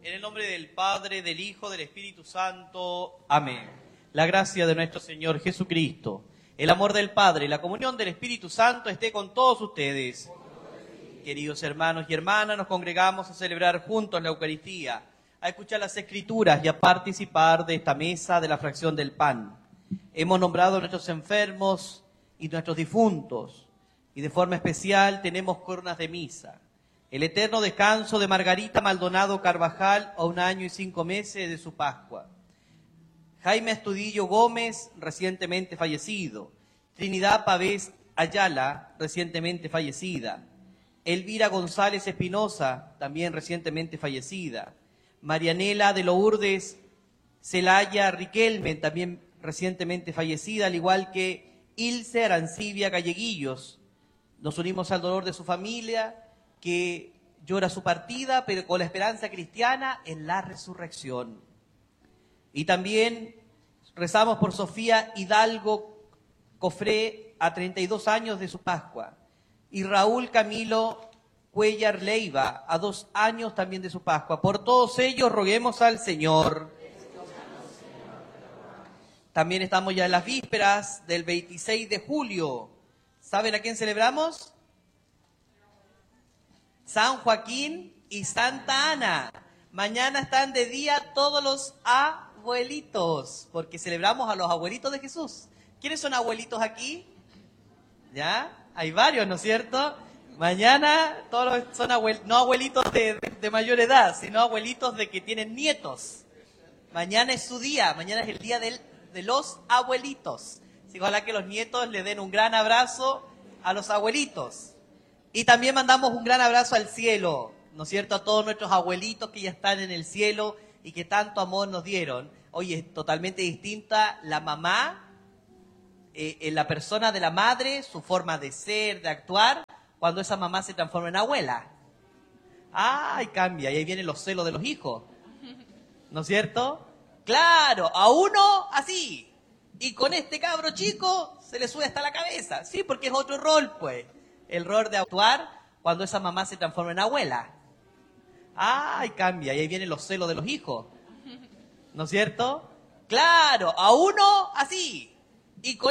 En el nombre del Padre, del Hijo, del Espíritu Santo. Amén. La gracia de nuestro Señor Jesucristo, el amor del Padre, la comunión del Espíritu Santo esté con todos ustedes. Queridos hermanos y hermanas, nos congregamos a celebrar juntos la Eucaristía, a escuchar las Escrituras y a participar de esta mesa de la fracción del pan. Hemos nombrado a nuestros enfermos y nuestros difuntos, y de forma especial tenemos coronas de misa. El eterno descanso de Margarita Maldonado Carvajal a 1 año y 5 meses de su Pascua. Jaime Astudillo Gómez, recientemente fallecido. Trinidad Pavés Ayala, recientemente fallecida. Elvira González Espinosa, también recientemente fallecida. Marianela de Lourdes Celaya Riquelme, también recientemente fallecida, al igual que Ilse Arancibia Galleguillos. Nos unimos al dolor de su familia, que llora su partida, pero con la esperanza cristiana en la resurrección. Y también rezamos por Sofía Hidalgo Cofré, a 32 años de su Pascua, y Raúl Camilo Cuellar Leiva, a 2 años también de su Pascua. Por todos ellos roguemos al Señor. También estamos ya en las vísperas del 26 de julio. ¿Saben a quién celebramos? San Joaquín y Santa Ana. Mañana están de día todos los abuelitos, porque celebramos a los abuelitos de Jesús. ¿Quiénes son abuelitos aquí? ¿Ya? Hay varios, ¿no es cierto? Mañana todos son no abuelitos de mayor edad, sino abuelitos de que tienen nietos. Mañana es su día, mañana es el día de los abuelitos. Así que ojalá que los nietos le den un gran abrazo a los abuelitos. Y también mandamos un gran abrazo al cielo, ¿no es cierto? A todos nuestros abuelitos que ya están en el cielo y que tanto amor nos dieron. Oye, es totalmente distinta la mamá, en la persona de la madre, su forma de ser, de actuar, cuando esa mamá se transforma en abuela. ¡Ay, cambia! Y ahí vienen los celos de los hijos, ¿no es cierto? Claro, a uno así. Y con este cabro chico se le sube hasta la cabeza. Sí, porque es otro rol, pues. El rol de actuar cuando esa mamá se transforma en abuela. ¡Ay, cambia! Y ahí vienen los celos de los hijos, ¿no es cierto? Claro, a uno así. Y con